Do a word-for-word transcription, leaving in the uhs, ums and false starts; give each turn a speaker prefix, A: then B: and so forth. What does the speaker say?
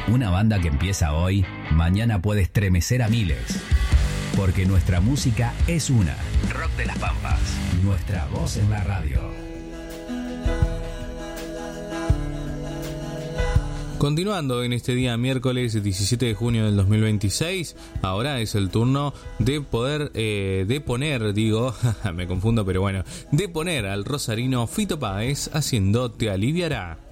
A: Una banda que empieza hoy, mañana puede estremecer a miles. Porque nuestra música es una. Rock de las Pampas. Nuestra voz en la radio.
B: Continuando en este día miércoles diecisiete de junio del dos mil veintiséis, ahora es el turno de poder, eh, de poner, digo, me confundo, pero bueno, de poner al rosarino Fito Páez haciendo Te Aliviará.